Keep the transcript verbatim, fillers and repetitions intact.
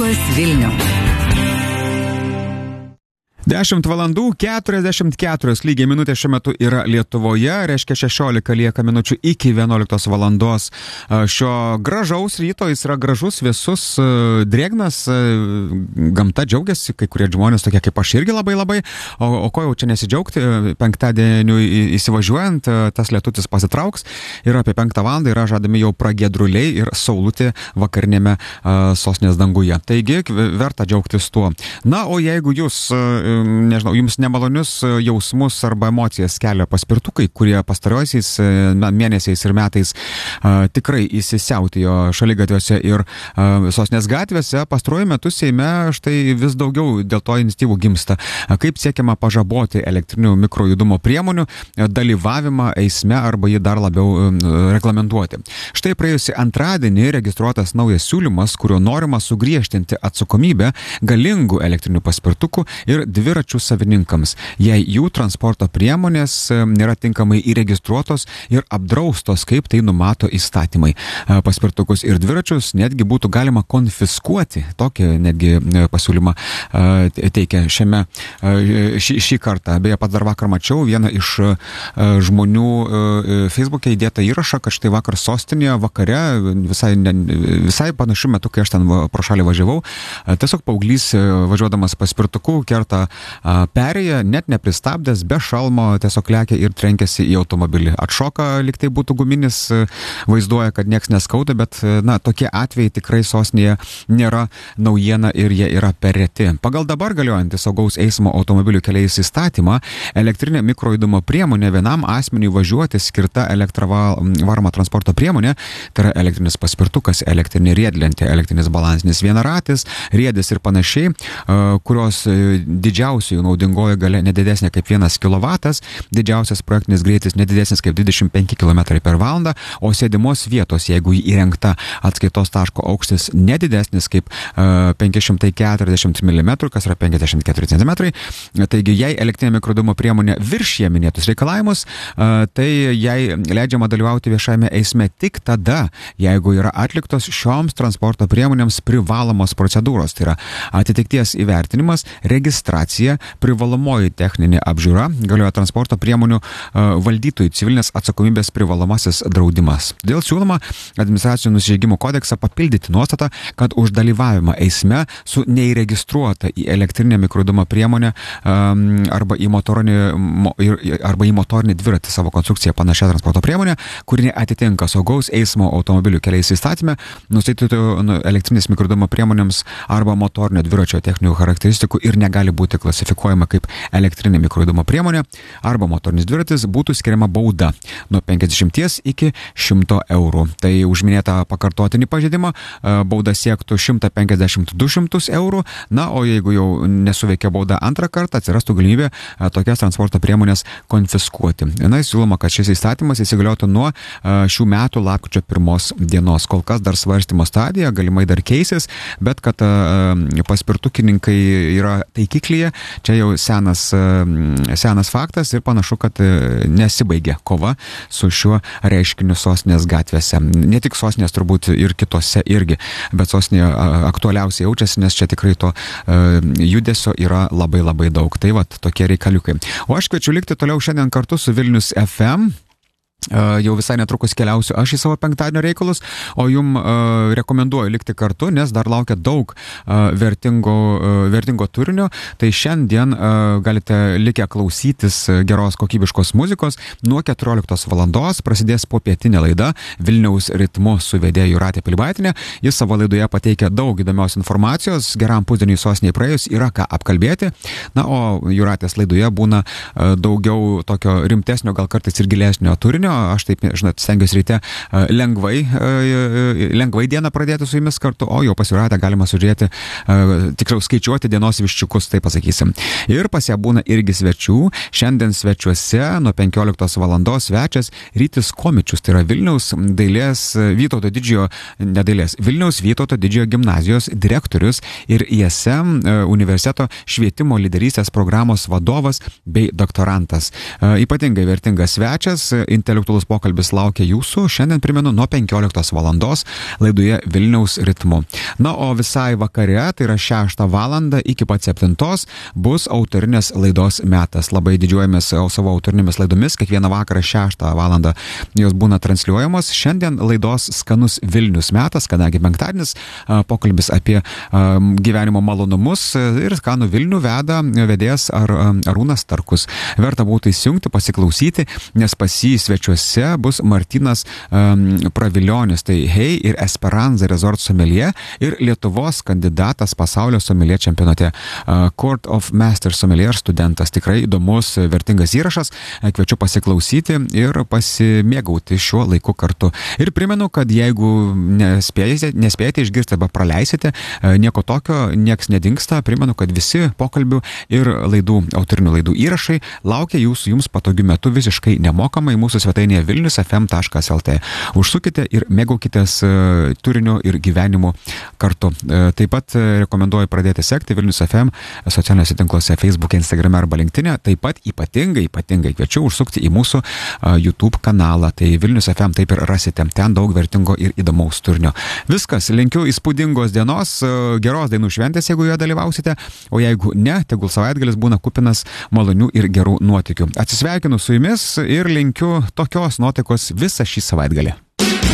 Labas Vilniau. dešimt valandų keturiasdešimt keturios lygiai minutės šiuo metu yra Lietuvoje, reiškia šešiolika lieka minučių iki vienuoliktos valandos šio gražaus ryto. Jis yra gražus, vėsus, drėgnas, gamta džiaugiasi, kai kurie žmonės tokie kaip aš irgi labai labai, o, o ko jau čia nesidžiaugti, penktadieniu įsivažiuojant, tas lietutis pasitrauks ir apie penktą valandą yra žadami jau pragiedruliai ir saulutė vakarinėme sostinės danguje. Taigi verta džiaugtis tuo. Na, o jeigu jūs nežinau, jums nemalonius jausmus arba emocijas kelia paspirtukai, kurie pastaruosiais mėnesiais ir metais a, tikrai įsisiautėjo šaligatviuose ir a, sostinės gatvėse, pastaruoju metu Seime štai vis daugiau dėl to iniciatyvų gimsta. A, kaip siekiama pažaboti elektrinių mikrojudumo priemonių dalyvavimą eisme arba jį dar labiau reglamentuoti. Štai praėjusį antradienį registruotas naujas siūlymas, kuriuo norima sugriežtinti atsakomybę galingų elektrinių paspirtukų ir dviračių savininkams, jei jų transporto priemonės nėra tinkamai įregistruotos ir apdraustos, kaip tai numato įstatymai. Paspirtukus ir dviračius netgi būtų galima konfiskuoti. Tokį netgi pasiūlymą teikia šiame šį, šį kartą. Beje, pats dar vakar mačiau vieną iš žmonių Facebook'e įdėtą įrašą, kad štai vakar sostinėje vakare, visai, visai panašiu metu, kai aš ten pro šalį važiavau, tiesiog paauglys važiuodamas paspirtuku kerta perėję, net nepristabdęs, be šalmo, tiesiog lekia ir trenkėsi į automobilį. Atšoka, lyg tai būtų guminis, vaizduoja, kad nieks neskauda, bet, na, tokie atvejai tikrai sostinėje nėra naujiena ir jie yra per reti. Pagal dabar galiojantį saugaus eismo automobilių keliais įstatymą, elektrinė mikrojudumo priemonė vienam asmeniui važiuoti skirta elektra varoma transporto priemonė, tai yra elektrinis paspirtukas, elektrinė riedlentė, elektrinis balansinis vienaratis, riedis ir panašiai, kurios didžiausių naudingoji galia nedidesnė kaip vienas kilovatas, didžiausias projektinis greitis nedidesnis kaip dvidešimt penki kilometrai per valandą, o sėdimos vietos, jeigu įrengta atskaitos taško aukštis nedidesnis kaip uh, penki šimtai keturiasdešimt milimetrų, kas yra penkiasdešimt keturi centimetrai. Taigi, jei elektrinė mikrojudumo priemonė viršija minėtus reikalavimus, uh, tai jai leidžiama dalyvauti viešajame eisme tik tada, jeigu yra atliktos šioms transporto priemonėms privalomos procedūros. Tai yra atitikties įvertinimas, registracija, privalomoji techninė apžiūra, galioja transporto priemonių valdytojų civilinės atsakomybės privalomasis draudimas. Dėl siūloma administracinių nusižengimų kodeksą papildyti nuostatą, kad už dalyvavimą eisme su neįregistruota į elektrinę mikrojudumo priemonę arba į motorinį, arba į motorinį dviratį savo konstrukciją panašią transporto priemonę, kuri atitinka saugaus eismo automobilių keliais įstatyme, nustatytų elektrinės mikrojudumo priemonėms arba motorinio dviračio techninių charakteristikų ir negali būti klasifikuojama kaip elektrinė mikrojudumo priemonė arba motorinis dviratis, būtų skiriama bauda nuo penkiasdešimties iki šimto eurų. Tai už minėtą pakartotinį pažeidimą bauda siektų šimtą penkiasdešimt du šimtus eurų, na, o jeigu jau nesuveikia bauda antrą kartą, atsirastų galimybė tokias transporto priemonės konfiskuoti. Na, siūloma, kad šis įstatymas įsigaliotų nuo šių metų lapkričio pirmos dienos. Kol kas dar svarstymo stadija, galimai dar keisis, bet kad paspirtukininkai yra taikiklyje, čia jau senas, senas faktas ir panašu, kad nesibaigė kova su šiuo reiškiniu sostinės gatvėse. Ne tik sostinės, turbūt ir kitose irgi, bet sostinėje aktualiausiai jaučiasi, nes čia tikrai to judesio yra labai labai daug. Tai vat, tokie reikaliukai. O aš kviečiu likti toliau šiandien kartu su Vilnius F M. Jau visai netrukus keliausiu aš į savo penktadienio reikalus, o jum uh, rekomenduoju likti kartu, nes dar laukia daug uh, vertingo, uh, vertingo turinio. Tai šiandien uh, galite likę klausytis geros kokybiškos muzikos. Nuo keturioliktos valandos prasidės popietinė laida Vilniaus ritmu su vedėja Jūratė Pilibaitinė. Jis savo laidoje pateikia daug įdomios informacijos, geram pusdieniui sostinėje praėjus yra ką apkalbėti. Na, o Jūratės laidoje būna uh, daugiau tokio rimtesnio, gal kartais ir gilesnio turinio. Aš taip, žinot, stengiuosi ryte lengvai, lengvai dieną pradėti su jumis kartu, o jau pas Jūratę galima sužiūrėti, tiksliau skaičiuoti dienos viščiukus, taip pasakysim. Ir pas ją būna irgi svečių. Šiandien svečiuose nuo penkioliktos valandos svečias Rytis Komičius, tai yra Vilniaus dailės Vytauto didžiojo, ne dailės, Vilniaus Vytauto didžiojo gimnazijos direktorius ir I S M universiteto švietimo lyderystės programos vadovas bei doktorantas. Ypatingai vertingas svečias, intelektualus aktualus pokalbis laukia jūsų. Šiandien primenu nuo penkioliktos valandos laidoje Vilniaus ritmu. Na, o visai vakare, tai yra šeštą valandą iki pat septintos, bus autorinės laidos metas. Labai didžiuojamės savo autorinėmis laidomis. Kiekvieną vakarą šeštą valandą jos būna transliuojamos. Šiandien laidos Skanus Vilnius metas, kadangi penktadienis, pokalbis apie gyvenimo malonumus ir Skanų Vilnių veda vedėjas Ar, Arūnas Starkus. Verta būtų įsijungti, pasiklausyti, nes pas jį svečiuose bus Martynas um, Pravilionis, tai Hei ir Esperanza Resort someljė ir Lietuvos kandidatas pasaulio someljė čempionate. Uh, Court of Masters someljė studentas. Tikrai įdomus, vertingas įrašas. Kviečiu pasiklausyti ir pasimėgauti šiuo laiku kartu. Ir primenu, kad jeigu nespėjate, nespėjate išgirsti arba praleisite, nieko tokio, nieks nedingsta. Primenu, kad visi pokalbių ir laidų, autorinių laidų įrašai laukia jūsų jums patogiu metu visiškai nemokamai mūsų svetainėje vilnius f m taškas l t. Užsukite ir mėgaukitės turiniu ir gyvenimu kartu. Taip pat rekomenduoju pradėti sekti Vilnius F M socialiniuose tinkluose Facebook, Instagram arba LinkedIn. Taip pat ypatingai, ypatingai kviečiu užsukti į mūsų YouTube kanalą. Tai Vilnius F M taip ir rasite. Ten daug vertingo ir įdomaus turinio. Viskas, linkiu įspūdingos dienos, geros dainų šventės, jeigu joje dalyvausite, o jeigu ne, tegul savaitgalis būna kupinas malonių ir gerų nuotykių. Atsisveikinu su jumis ir linkiu tokios nuotaikos visą šį savaitgalį.